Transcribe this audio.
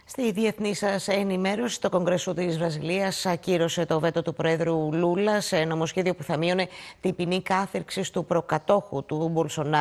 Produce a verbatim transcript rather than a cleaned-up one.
Στη διεθνή σας ενημέρωση, το Κογκρέσο της Βραζιλίας ακύρωσε το βέτο του Προέδρου Λούλα σε νομοσχέδιο που θα μείωνε την ποινή κάθερξης του προκατόχου του Μπολσονάρου.